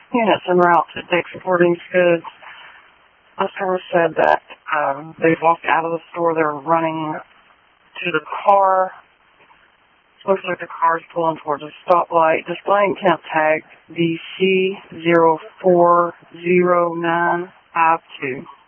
units en route to Dick's Sporting Goods. Customer said that they walked out of the store. They're running to the car. Looks like the car is pulling towards a stoplight. Displaying temp tag DC040952.